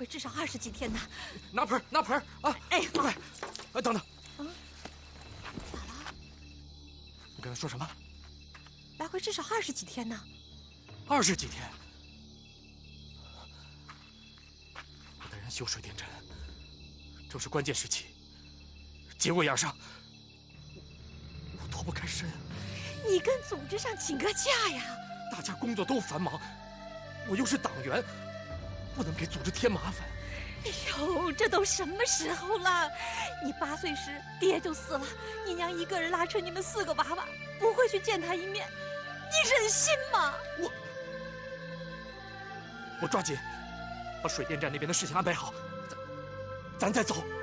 至少20几天呢。 拿盆啊！ 哎， 快！等等。 咋了？ 你刚才说什么？ 来回至少20几天呢。 20几天。我带人修水电站，正是关键时期，节骨眼上，我脱不开身。 你跟组织上请个假呀！ 大家工作都繁忙，我又是党员，不能给组织添麻烦。 哎呦，这都什么时候了？你8岁时爹就死了，你娘一个人拉扯你们4个娃娃，不会去见他一面，你忍心吗？ 我抓紧把水电站那边的事情安排好，咱再走。